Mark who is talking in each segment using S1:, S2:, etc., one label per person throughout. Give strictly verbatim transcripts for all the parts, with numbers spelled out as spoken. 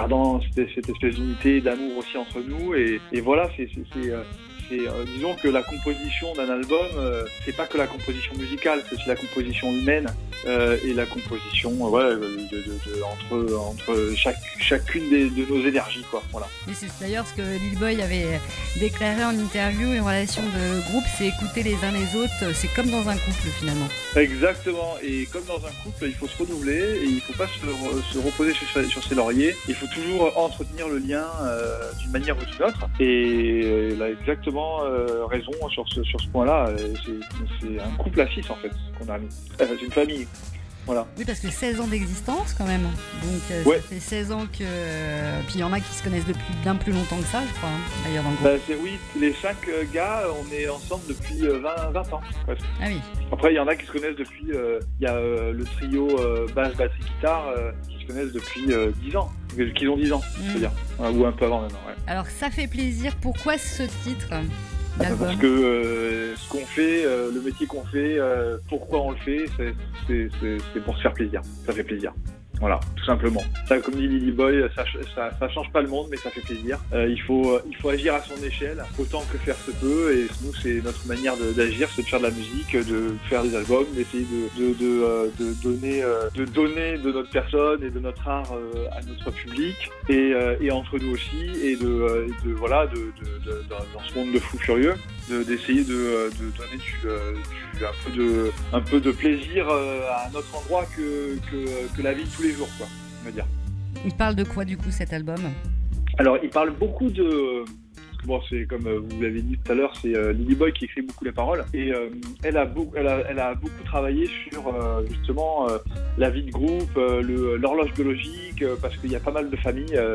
S1: gardant cette, cette espèce d'unité, d'amour aussi entre nous. Et, et voilà, c'est, c'est, c'est, euh, c'est euh, disons que la composition d'un album, euh, c'est pas que la composition musicale, c'est aussi la composition humaine euh, et la composition, euh, ouais, de, de, de, entre entre chaque chacune des, de nos énergies, quoi. Voilà.
S2: Et c'est d'ailleurs ce que Lil Boy avait déclaré en interview, une relation de groupe, c'est écouter les uns les autres, c'est comme dans un couple finalement.
S1: Exactement, et comme dans un couple, il faut se renouveler et il faut pas se, se reposer sur, sur ses lauriers, il faut toujours entretenir le lien euh, d'une manière ou d'une autre, et il a exactement euh, raison sur ce, sur ce point-là, c'est, c'est un couple à six en fait qu'on a mis, euh, c'est une famille. Voilà.
S2: Oui, parce que seize ans d'existence quand même. Donc euh,
S1: ouais.
S2: Ça fait seize ans que... Euh, puis il y en a qui se connaissent depuis bien plus longtemps que ça, je crois, hein, d'ailleurs dans le groupe.
S1: Bah, c'est, oui, les cinq euh, gars, on est ensemble depuis euh, vingt, vingt ans presque.
S2: Ah oui.
S1: Après, il y en a qui se connaissent depuis... Il euh, y a euh, le trio euh, basse, batterie, guitare euh, qui se connaissent depuis euh, dix ans. Qu'ils ont dix ans, mmh. je veux dire. Ou un peu avant maintenant, ouais.
S2: Alors, ça fait plaisir. Pourquoi ce titre ?
S1: Parce que euh, ce qu'on fait, euh, le métier qu'on fait, euh, pourquoi on le fait, c'est, c'est, c'est, c'est pour se faire plaisir. Ça fait plaisir. Voilà, tout simplement. Ça, comme dit Lil Boy, ça, ça, ça change pas le monde, mais ça fait plaisir. Euh, il faut, il faut agir à son échelle, autant que faire se peut. Et nous, c'est notre manière de, d'agir, c'est de faire de la musique, de faire des albums, d'essayer de, de, de, euh, de donner, euh, de donner de notre personne et de notre art euh, à notre public et, euh, et entre nous aussi, et de, euh, de voilà, de, de, de, de, dans ce monde de fous furieux, de, d'essayer de, de donner du, du, un peu de, un peu de plaisir à un autre endroit que, que, que la vie de tous les jours, quoi, on va dire.
S2: Il parle de quoi du coup cet album ?
S1: Alors il parle beaucoup de... Bon, c'est comme vous l'avez dit tout à l'heure, c'est euh, Lil Boy qui écrit beaucoup les paroles et euh, elle, a beaucoup, elle, a, elle a beaucoup travaillé sur euh, justement euh, la vie de groupe, euh, le, l'horloge biologique, euh, parce qu'il y a pas mal de familles euh,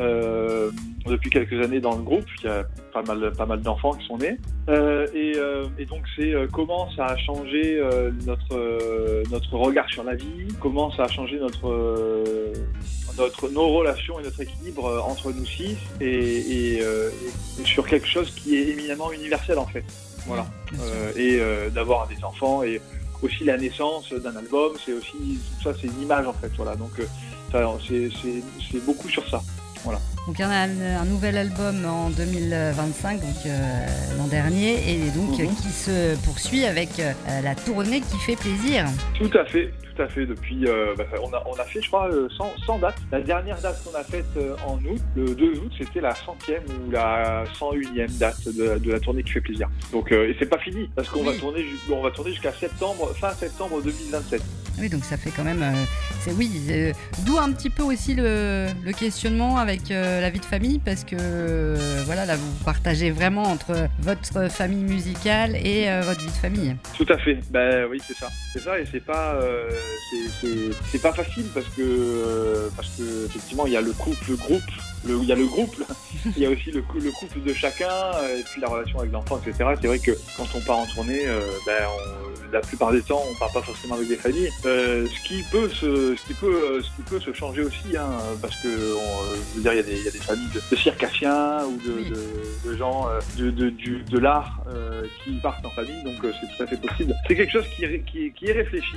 S1: euh, depuis quelques années dans le groupe, il y a pas mal, pas mal d'enfants qui sont nés euh, et, euh, et donc c'est euh, comment ça a changé euh, notre, euh, notre regard sur la vie, comment ça a changé notre... Euh, Notre, nos relations et notre équilibre euh, entre nous six et, et, euh, et sur quelque chose qui est éminemment universel en fait. Voilà. Euh, et euh, d'avoir des enfants et aussi la naissance d'un album, c'est aussi tout ça, c'est une image en fait. Voilà. Donc euh, ça, c'est, c'est, c'est beaucoup sur ça. Voilà.
S2: Donc il y en a un, un nouvel album en deux mille vingt-cinq, donc euh, l'an dernier, et donc mm-hmm. qui se poursuit avec euh, la tournée qui fait plaisir.
S1: Tout à fait. Tout à fait, depuis, euh, bah, on, a, on a fait je crois cent, cent dates. La dernière date qu'on a faite euh, en août, le deux août, c'était la centième ou la cent unième date de, de la tournée qui fait plaisir. Donc, euh, et c'est pas fini, parce qu'on oui. va tourner, on va tourner jusqu'à septembre, fin septembre deux mille vingt-sept.
S2: Oui, donc ça fait quand même, euh, c'est oui, euh, d'où un petit peu aussi le, le questionnement avec euh, la vie de famille, parce que euh, voilà, là vous partagez vraiment entre votre famille musicale et euh, votre vie de famille.
S1: Tout à fait, ben oui c'est ça, c'est ça et c'est pas, euh, c'est, c'est, c'est pas facile parce que euh, parce que effectivement il y a le couple, le groupe, le, il y a le groupe, il y a aussi le, le couple de chacun et puis la relation avec l'enfant, et cetera. C'est vrai que quand on part en tournée, euh, ben on, la plupart des temps on part pas forcément avec des familles. Euh, ce qui peut se, ce qui peut, ce qui peut se changer aussi, hein, parce que, on, je veux dire, il y a des, il y a des familles de, de circassiens ou de, oui. de, de gens euh, de, de, du, de l'art euh, qui partent en famille, donc euh, c'est tout à fait possible. C'est quelque chose qui, qui, qui est réfléchi.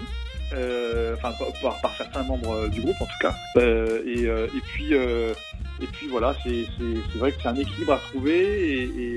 S1: Euh, enfin par, par certains membres du groupe en tout cas euh, et, euh, et puis euh, et puis voilà c'est, c'est, c'est vrai que c'est un équilibre à trouver et, et,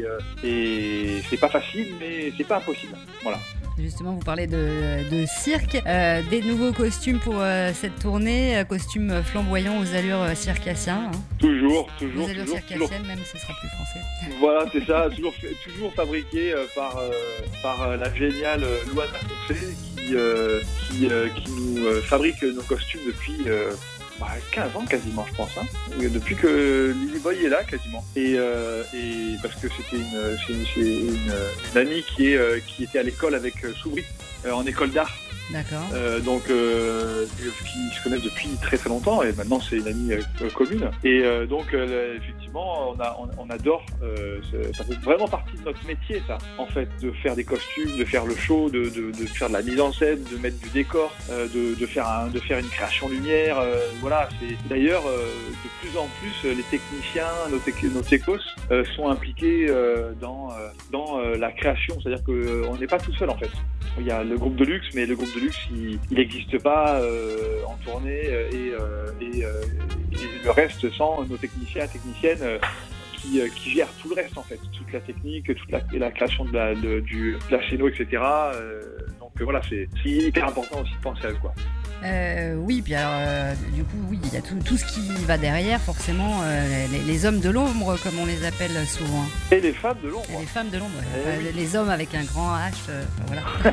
S1: et c'est pas facile mais c'est pas impossible, voilà.
S2: Justement, vous parlez de, de cirque, euh, des nouveaux costumes pour euh, cette tournée, euh, costumes flamboyants aux allures euh, circassiens. Hein.
S1: Toujours, toujours.
S2: Aux allures
S1: toujours,
S2: circassiennes,
S1: toujours.
S2: Même ce sera plus français.
S1: Voilà, c'est ça, toujours, toujours fabriqué euh, par, euh, par euh, la géniale Louane Maconcé qui, euh, qui, euh, qui nous euh, fabrique nos costumes depuis... Euh, Bah, quinze ans quasiment je pense, hein. Depuis que Lil Boy est là quasiment et, euh, et parce que c'était une, c'est une, c'est une, une amie qui, est, euh, qui était à l'école avec euh, Soubry euh, en école d'art.
S2: D'accord.
S1: Euh, donc euh, qui se connaissent depuis très très longtemps et maintenant c'est une amie euh, commune et euh, donc euh, effectivement on, a, on, on adore euh, ça fait vraiment partie de notre métier ça en fait, de faire des costumes, de faire le show, de, de, de faire de la mise en scène, de mettre du décor, euh, de, de, faire un, de faire une création lumière, euh, voilà. C'est d'ailleurs euh, de plus en plus les techniciens, nos, tec- nos techos euh, sont impliqués euh, dans, euh, dans euh, la création, c'est-à-dire qu'on n'est pas tout seul en fait. Il y a le groupe de luxe, mais le groupe de luxe, il n'existe pas euh, en tournée et, euh, et, euh, et le reste sans nos techniciens, techniciennes euh, qui, euh, qui gèrent tout le reste en fait, toute la technique, toute la, la création de la, de, du, de la scéno, et cetera. Euh, donc euh, voilà, c'est, c'est hyper important aussi de penser à eux, quoi.
S2: Euh, oui, puis alors, euh, du coup, oui, il y a tout, tout ce qui va derrière, forcément, euh, les, les hommes de l'ombre, comme on les appelle souvent.
S1: Et les femmes de l'ombre.
S2: Et les femmes de l'ombre,
S1: eh
S2: enfin,
S1: oui.
S2: Les hommes avec un grand H, euh, voilà.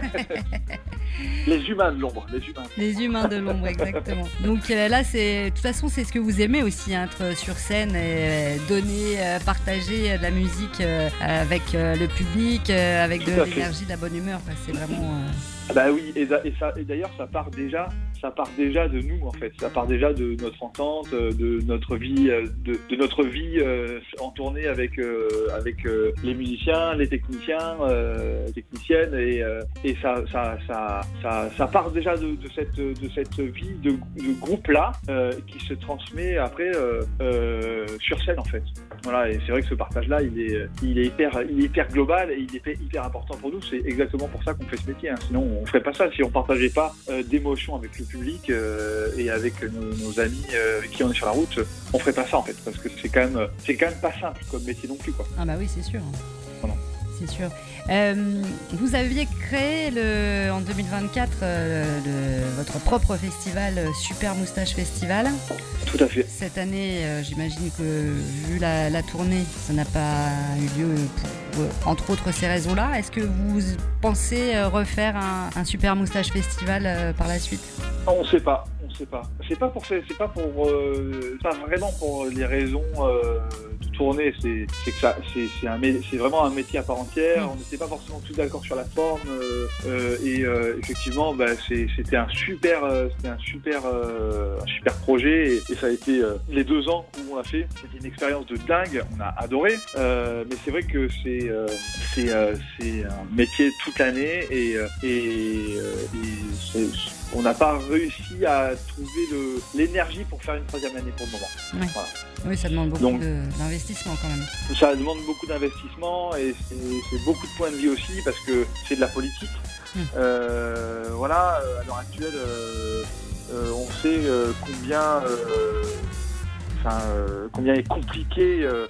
S1: Les humains de l'ombre, les humains.
S2: Les humains de l'ombre, exactement. Donc euh, là, c'est, de toute façon, c'est ce que vous aimez aussi, hein, être sur scène et donner, euh, partager euh, de la musique euh, avec euh, le public, euh, avec de l'énergie, de la bonne humeur. Enfin, c'est vraiment... Euh...
S1: Ah bah oui, et, et, ça, et d'ailleurs, ça part déjà, ça part déjà de nous en fait. Ça part déjà de notre entente, de notre vie, de, de notre vie euh, en tournée avec euh, avec euh, les musiciens, les techniciens, euh, techniciennes, et, euh, et ça, ça, ça, ça, ça part déjà de, de cette de cette vie de, de groupe là euh, qui se transmet après euh, euh, sur scène en fait. Voilà, et c'est vrai que ce partage-là, il est, il est hyper, il est hyper global et il est hyper important pour nous. C'est exactement pour ça qu'on fait ce métier. Hein. Sinon, on ferait pas ça si on partageait pas euh, d'émotions avec le public euh, et avec nos, nos amis euh, avec qui on est sur la route. On ferait pas ça en fait, parce que c'est quand même, c'est quand même pas simple comme métier non plus, quoi.
S2: Ah bah oui, c'est sûr.
S1: Voilà.
S2: C'est sûr. Euh, vous aviez créé le, en deux mille vingt-quatre euh, le, votre propre festival, Super Moustache Festival.
S1: Tout à fait.
S2: Cette année, euh, j'imagine que vu la, la tournée, ça n'a pas eu lieu pour, euh, entre autres ces raisons-là. Est-ce que vous pensez refaire un, un Super Moustache Festival euh, par la suite ?
S1: On ne sait pas. On sait pas. C'est pas pour, c'est pas pour, euh, pas vraiment pour les raisons euh, de tournée. C'est, c'est que ça, c'est, c'est un, c'est vraiment un métier à part entière. On n'était pas forcément tous d'accord sur la forme euh, euh, et euh, effectivement, bah, c'est, c'était un super, euh, c'était un super, euh, un super projet et, et ça a été euh, les deux ans où on l'a fait. C'était une expérience de dingue. On a adoré. Euh, mais c'est vrai que c'est, euh, c'est, euh, c'est un métier toute l'année et, et, euh, et c'est, on n'a pas réussi à trouver le, l'énergie pour faire une troisième année pour le moment.
S2: Ouais. Voilà. Oui, ça demande beaucoup Donc, de, d'investissement quand même.
S1: Ça demande beaucoup d'investissement et c'est, c'est beaucoup de points de vie aussi parce que c'est de la politique. Mmh. Euh, voilà, à l'heure actuelle, euh, euh, on sait euh, combien, euh, enfin, euh, combien est compliqué euh,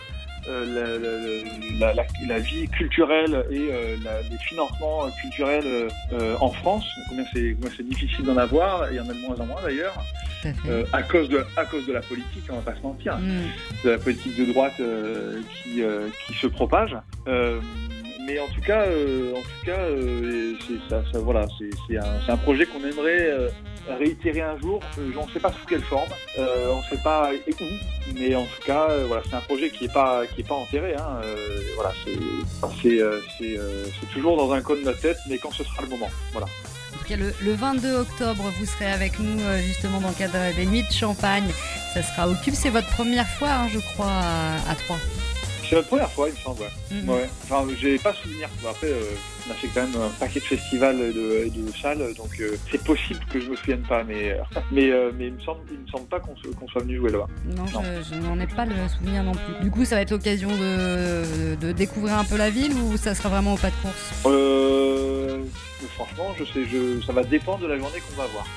S1: Euh, la, la, la, la vie culturelle et euh, la, les financements culturels euh, en France, combien c'est, combien c'est difficile d'en avoir, et il y en a de moins en moins d'ailleurs, euh, à, cause de, à cause de la politique, on va pas se mentir, mm. de la politique de droite euh, qui, euh, qui se propage. Euh, mais en tout cas, euh, en tout cas, euh, c'est, ça, ça, voilà, c'est, c'est, un, c'est un projet qu'on aimerait euh, réitérer un jour. Euh, on ne sait pas sous quelle forme, euh, on ne sait pas où, mais en tout cas, euh, voilà, c'est un projet qui n'est pas, qui est pas enterré. Hein, euh, voilà, c'est, c'est, euh, c'est, euh, c'est toujours dans un coin de notre tête, mais quand ce sera le moment. Voilà.
S2: En tout cas, le, le vingt-deux octobre, vous serez avec nous euh, justement dans le cadre des Nuits de Champagne. Ça sera au Cube. C'est votre première fois, hein, je crois, à, à Troyes.
S1: C'est notre première fois, il me semble, ouais. Mm-hmm. Ouais. Enfin, j'ai pas souvenir. Après, euh, on a fait quand même un paquet de festivals et de, de salles, donc euh, c'est possible que je me souvienne pas, mais mais, euh, mais il me semble, il me semble pas qu'on, qu'on soit venu jouer là-bas.
S2: Non, non. Je, je n'en ai pas le souvenir non plus. Du coup, ça va être l'occasion de, de découvrir un peu la ville ou ça sera vraiment au pas de course ?
S1: Euh, franchement, je sais, je, ça va dépendre de la journée qu'on va avoir.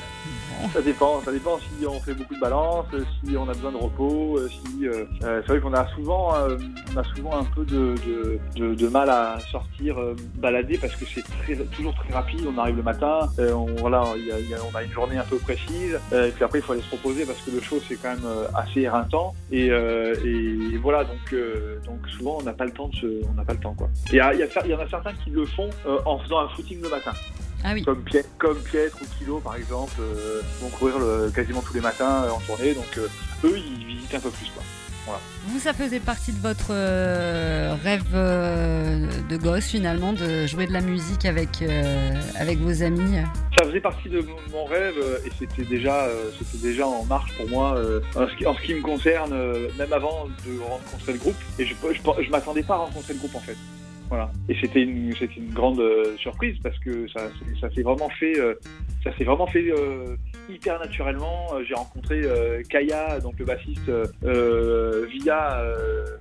S1: Ça dépend, ça dépend si on fait beaucoup de balance, si on a besoin de repos, si euh, c'est vrai qu'on a souvent, euh, on a souvent un peu de, de, de, de mal à sortir euh, balader parce que c'est très, toujours très rapide. On arrive le matin, euh, on, voilà, y a, y a, on a une journée un peu précise, euh, et puis après il faut aller se reposer parce que le show c'est quand même euh, assez éreintant et, euh, et voilà donc euh, donc souvent on n'a pas le temps de se, on n'a pas le temps quoi. Il y a, y, a, y en a certains qui le font euh, en faisant un footing le matin.
S2: Ah oui.
S1: Comme, Piet, comme Pietre ou Kilo par exemple, euh, vont courir le, quasiment tous les matins euh, en tournée, donc euh, eux ils visitent un peu plus quoi. Voilà.
S2: Vous, ça faisait partie de votre euh, rêve euh, de gosse finalement, de jouer de la musique avec, euh, avec vos amis?
S1: Ça faisait partie de mon rêve euh, et c'était déjà, euh, c'était déjà en marche pour moi euh, en, ce qui, en ce qui me concerne, euh, même avant de rencontrer le groupe. Et je, je, je m'attendais pas à rencontrer le groupe en fait. Voilà. Et c'était une, c'était une grande euh, surprise parce que ça, ça s'est vraiment fait, euh, ça s'est vraiment fait euh, hyper naturellement. J'ai rencontré euh, Kaya, donc le bassiste, euh, via euh,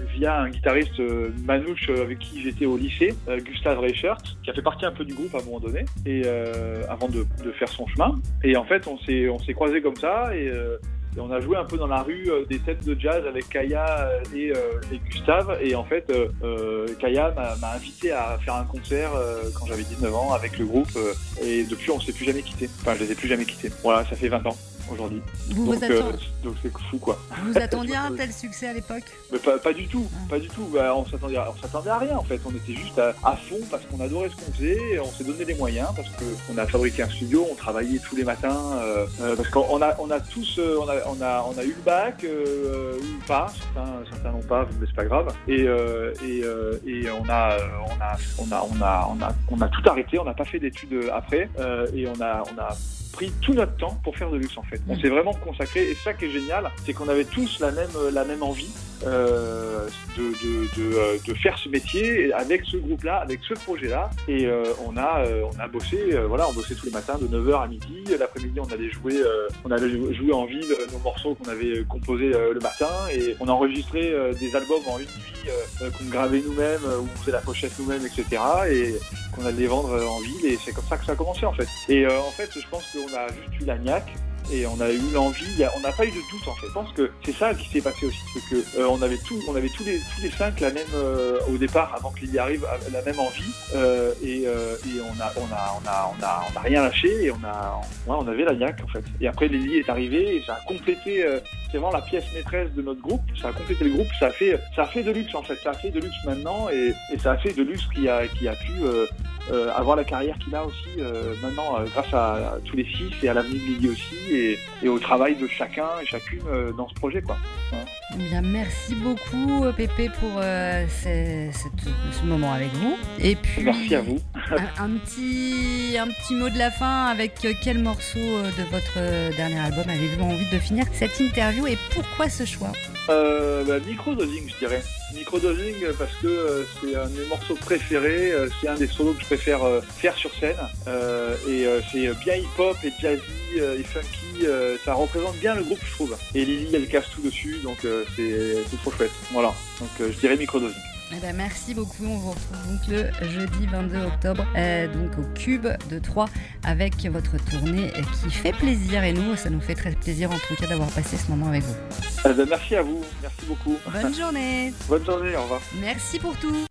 S1: via un guitariste euh, manouche euh, avec qui j'étais au lycée, euh, Gustave Reichert, qui a fait partie un peu du groupe à un moment donné, et euh, avant de, de faire son chemin. Et en fait, on s'est on s'est croisés comme ça, et euh, Et on a joué un peu dans la rue euh, des sets de jazz avec Kaya et, euh, et Gustave. Et en fait, euh, euh, Kaya m'a, m'a invité à faire un concert euh, quand j'avais dix-neuf ans avec le groupe. Euh, et depuis, on ne s'est plus jamais quittés. Enfin, je les ai plus jamais quittés. Voilà, ça fait vingt ans aujourd'hui.
S2: Vous
S1: donc,
S2: vous
S1: euh,
S2: attend...
S1: donc c'est fou, quoi.
S2: Vous attendiez un tel succès à l'époque?
S1: Mais pas, pas du tout,
S2: Ah.
S1: pas du tout. Bah, on s'attendait, à, on s'attendait à rien en fait. On était juste à, à fond parce qu'on adorait ce qu'on faisait. Et on s'est donné les moyens parce qu'on a fabriqué un studio, on travaillait tous les matins. Euh, euh, parce qu'on a, on a tous, euh, on a, on a, on a eu le bac euh, ou pas. Certains, certains n'ont pas, mais c'est pas grave. Et, euh, et, euh, et on a, on a, on a, on a, on a, on a tout arrêté. On n'a pas fait d'études après. Euh, et on a, on a pris tout notre temps pour faire de luxe en fait. On s'est vraiment consacré et ça qui est génial, c'est qu'on avait tous la même la même envie euh, de, de, de, de faire ce métier avec ce groupe-là, avec ce projet-là. Et euh, on a euh, on a bossé, euh, voilà, on bossait tous les matins de neuf heures à midi. L'après-midi, on allait jouer, euh, on allait jouer en ville nos morceaux qu'on avait composés euh, le matin et on enregistrait euh, des albums en une nuit euh, qu'on gravait nous-mêmes, où on faisait la pochette nous-mêmes, et cetera. Et qu'on allait les vendre en ville et c'est comme ça que ça a commencé en fait. Et euh, en fait, je pense qu'on a juste eu la niaque. Et on a eu l'envie, on n'a pas eu de doute en fait. Je pense que c'est ça qui s'est passé aussi, c'est que euh, on avait tout, on avait tous les tous les cinq la même euh, au départ avant que Lily arrive la même envie euh, et, euh, et on a on a on a on a on a rien lâché et on a ouais, on avait la niaque en fait. Et après Lily est arrivée et ça a complété. Euh, c'est vraiment la pièce maîtresse de notre groupe. Ça a complété le groupe. Ça a fait ça a fait de luxe en fait. Ça a fait de luxe maintenant et, et ça a fait de luxe qui a qui a pu euh, euh, avoir la carrière qu'il a aussi euh, maintenant euh, grâce à, à tous les six et à l'avenir de Lily aussi. Et, et au travail de chacun et chacune euh, dans ce projet, quoi. Ouais.
S2: Eh bien, merci beaucoup, Pépé, pour euh, ce, cette, ce moment avec vous. Et puis,
S1: merci à vous.
S2: un, un, petit, un petit mot de la fin. Avec quel morceau de votre dernier album avez-vous envie de finir cette interview et pourquoi ce choix?
S1: euh, bah, Microdosing, je dirais. Microdosing parce que euh, c'est un de mes morceaux préférés. Euh, c'est un des solos que je préfère euh, faire sur scène. Euh, et euh, c'est bien hip-hop et jazzy euh, et funky. Euh, ça représente bien le groupe, je trouve. Et Lily, elle casse tout dessus, donc euh, c'est, c'est trop chouette. Voilà. Donc euh, je dirais Microdosing.
S2: Eh ben, merci beaucoup, on vous retrouve donc le jeudi vingt-deux octobre euh, donc au Cube de Troyes avec votre tournée qui fait plaisir et nous ça nous fait très plaisir en tout cas d'avoir passé ce moment avec vous.
S1: Eh ben, merci à vous, merci beaucoup.
S2: Bonne journée.
S1: Bonne journée, au revoir.
S2: Merci pour tout.